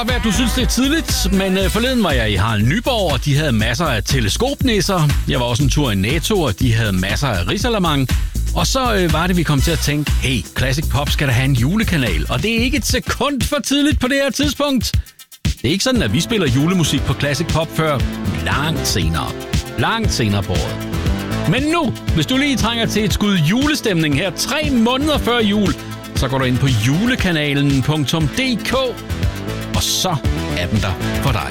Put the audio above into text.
Du synes, det er tidligt, men forleden var jeg i Harald Nyborg, og de havde masser af teleskopnisser. Jeg var også en tur i Netto, og de havde masser af risalamande. Og så var det, vi kom til at tænke, hey, Classic Pop skal da have en julekanal. Og det er ikke et sekund for tidligt på det her tidspunkt. Det er ikke sådan, at vi spiller julemusik på Classic Pop før langt senere på året. Men nu, hvis du lige trænger til et skud julestemning her 3 måneder før jul, så går du ind på julekanalen.dk, og så er den der for dig.